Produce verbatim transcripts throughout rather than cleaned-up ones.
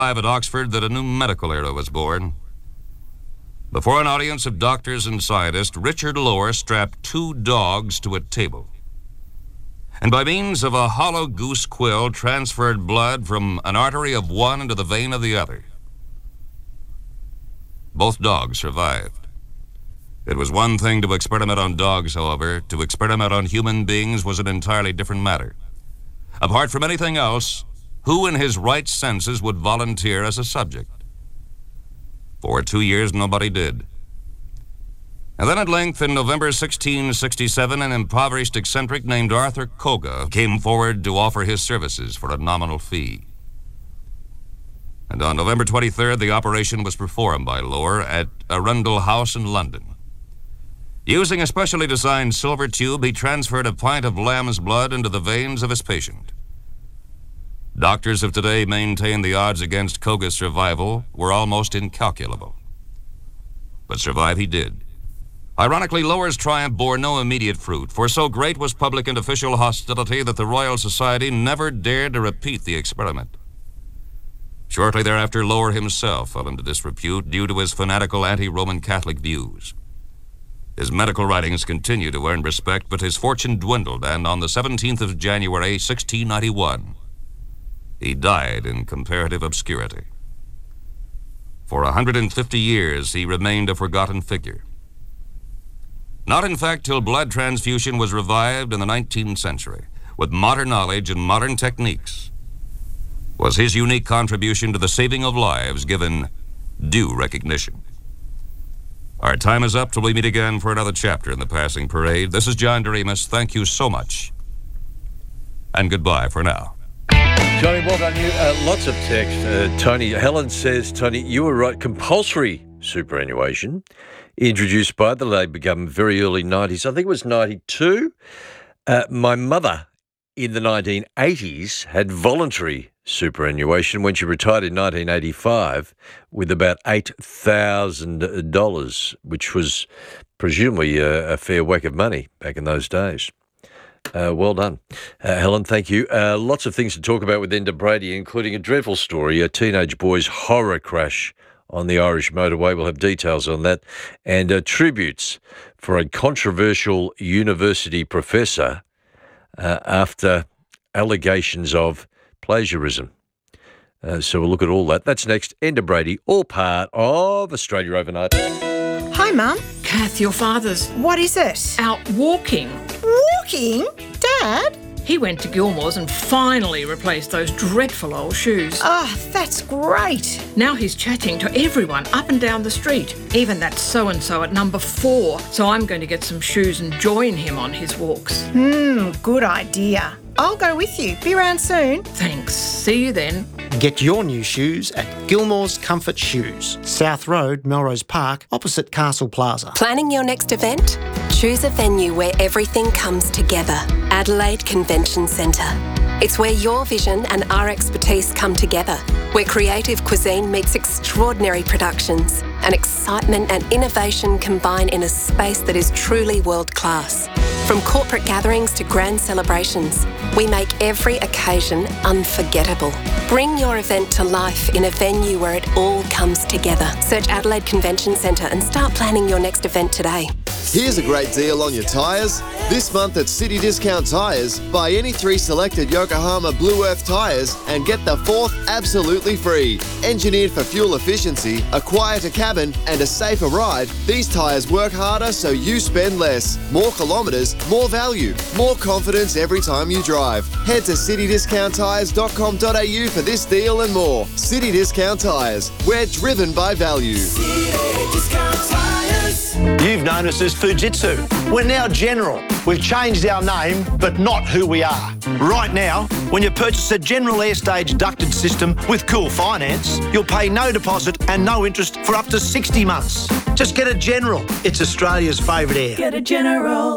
at Oxford that a new medical era was born. Before an audience of doctors and scientists, Richard Lohr strapped two dogs to a table, and by means of a hollow goose quill transferred blood from an artery of one into the vein of the other. Both dogs survived. It was one thing to experiment on dogs, however. To experiment on human beings was an entirely different matter. Apart from anything else, who in his right senses would volunteer as a subject? For two years, nobody did. And then at length, in November sixteen sixty-seven, an impoverished eccentric named Arthur Koga came forward to offer his services for a nominal fee. And on November twenty-third, the operation was performed by Lohr at Arundel House in London. Using a specially designed silver tube, he transferred a pint of lamb's blood into the veins of his patient. Doctors of today maintain the odds against Koga's survival were almost incalculable. But survive he did. Ironically, Lohr's triumph bore no immediate fruit, for so great was public and official hostility that the Royal Society never dared to repeat the experiment. Shortly thereafter, Lohr himself fell into disrepute due to his fanatical anti-Roman Catholic views. His medical writings continued to earn respect, but his fortune dwindled, and on the seventeenth of January, sixteen ninety-one, he died in comparative obscurity. For one hundred fifty years, he remained a forgotten figure. Not, in fact, till blood transfusion was revived in the nineteenth century, with modern knowledge and modern techniques, was his unique contribution to the saving of lives given due recognition. Our time is up till we meet again for another chapter in the Passing Parade. This is John Doremus. Thank you so much, and goodbye for now. Johnny, well done you. Uh, lots of text. Uh, Tony, Helen says, Tony, you were right. Compulsory superannuation, introduced by the Labor government very early nineties. I think it was ninety-two. Uh, my mother in the nineteen eighties had voluntary superannuation when she retired in nineteen eighty-five with about eight thousand dollars, which was presumably a, a fair whack of money back in those days. Uh, well done. Uh, Helen, thank you. Uh, lots of things to talk about with Enda Brady, including a dreadful story, a teenage boy's horror crash on the Irish motorway. We'll have details on that. And uh, tributes for a controversial university professor uh, after allegations of plagiarism. Uh, so we'll look at all that. That's next. Enda Brady, all part of Australia Overnight. Hi, Mum. Kath, your father's What is it? out walking. Walking? Dad? He went to Gilmore's and finally replaced those dreadful old shoes. Oh, that's great. Now he's chatting to everyone up and down the street, even that so-and-so at number four. So I'm going to get some shoes and join him on his walks. Hmm, good idea. I'll go with you. Be around soon. Thanks. See you then. Get your new shoes at Gilmore's Comfort Shoes, South Road, Melrose Park, opposite Castle Plaza. Planning your next event? Choose a venue where everything comes together. Adelaide Convention Centre. It's where your vision and our expertise come together, where creative cuisine meets extraordinary productions, and excitement and innovation combine in a space that is truly world-class. From corporate gatherings to grand celebrations, we make every occasion unforgettable. Bring your event to life in a venue where it all comes together. Search Adelaide Convention Centre and start planning your next event today. Here's a great deal on your tyres. This month at City Discount Tyres, buy any three selected Yokohama Blue Earth tyres and get the fourth absolutely free. Engineered for fuel efficiency, a quieter cabin and a safer ride, these tyres work harder so you spend less. More kilometres, more value, more confidence every time you drive. Head to city discount tyres dot com dot a u for this deal and more. City Discount Tyres, we're driven by value. City Discount Tyres. You've known us as Fujitsu. We're now General. We've changed our name, but not who we are. Right now, when you purchase a General Airstage ducted system with Cool Finance, you'll pay no deposit and no interest for up to sixty months. Just get a General. It's Australia's favourite air. Get a General.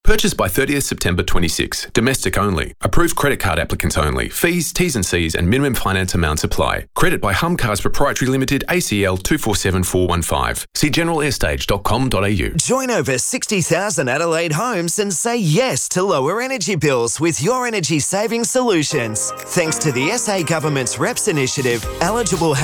Purchased by thirtieth September twenty-six. Domestic only. Approved credit card applicants only. Fees, T's and C's and minimum finance amounts apply. Credit by Hum Cars Proprietary Limited, A C L two four seven four one five. See general airstage dot com dot a u. Join over sixty thousand Adelaide homes and say yes to lower energy bills with your energy saving solutions. Thanks to the S A Government's R E P S initiative, eligible